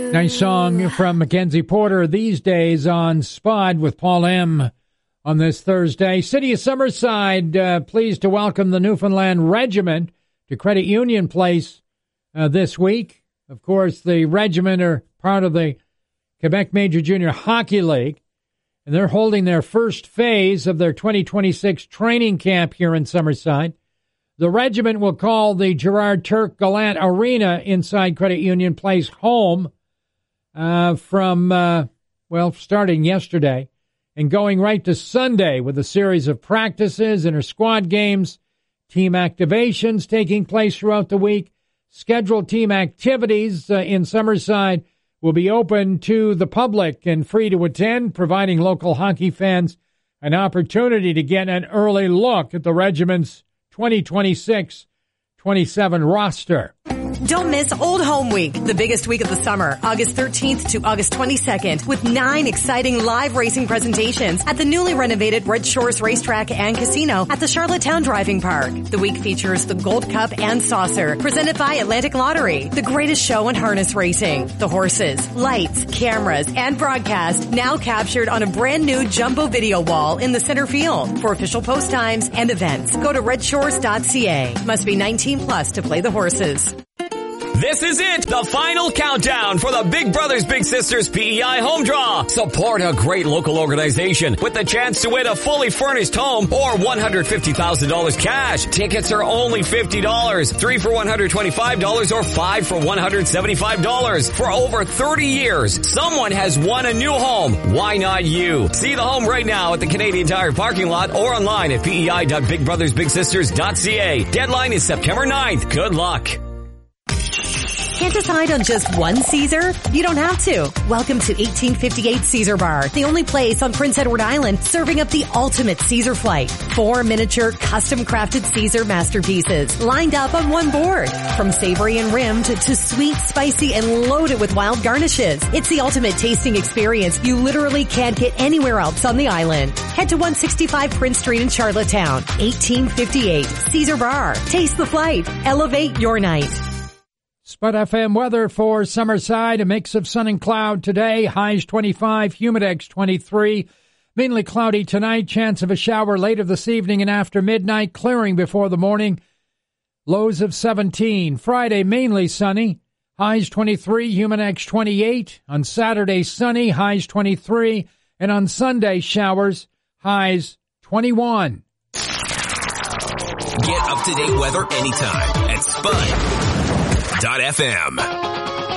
Nice song from Mackenzie Porter these days on Spud with Paul M. on this Thursday. City of Summerside, pleased to welcome the Newfoundland Regiment to Credit Union Place this week. Of course, the Regiment are part of the Quebec Major Junior Hockey League, and they're holding their first phase of their 2026 training camp here in Summerside. The Regiment will call the Gerard Turk Gallant Arena inside Credit Union Place home starting yesterday and going right to Sunday with a series of practices, inter-squad games, team activations taking place throughout the week. Scheduled team activities in Summerside will be open to the public and free to attend, providing local hockey fans an opportunity to get an early look at the Regiment's 2026-27 roster. Don't miss Old Home Week, the biggest week of the summer, August 13th to August 22nd, with 9 exciting live racing presentations at the newly renovated Red Shores Racetrack and Casino at the Charlottetown Driving Park. The week features the Gold Cup and Saucer, presented by Atlantic Lottery, the greatest show in harness racing, the horses, lights, cameras, and broadcast, now captured on a brand new jumbo video wall in the center field. For official post times and events, go to redshores.ca. Must be 19 plus to play the horses. This is it, the final countdown for the Big Brothers Big Sisters PEI Home Draw. Support a great local organization with the chance to win a fully furnished home or $150,000 cash. Tickets are only $50, 3 for $125 or 5 for $175. For over 30 years, someone has won a new home. Why not you? See the home right now at the Canadian Tire parking lot or online at pei.bigbrothersbigsisters.ca. Deadline is September 9th. Good luck. Can't decide on just one Caesar? You don't have to. Welcome to 1858 Caesar Bar, the only place on Prince Edward Island serving up the ultimate Caesar flight. 4 miniature, custom-crafted Caesar masterpieces lined up on one board. From savory and rimmed to sweet, spicy, and loaded with wild garnishes. It's the ultimate tasting experience you literally can't get anywhere else on the island. Head to 165 Prince Street in Charlottetown. 1858 Caesar Bar. Taste the flight. Elevate your night. Spud FM weather for Summerside, a mix of sun and cloud today, highs 25, humidex 23, mainly cloudy tonight, chance of a shower later this evening and after midnight, clearing before the morning, lows of 17. Friday, mainly sunny, highs 23, humidex 28, on Saturday, sunny, highs 23, and on Sunday, showers, highs 21. Get up-to-date weather anytime at Spud.fm.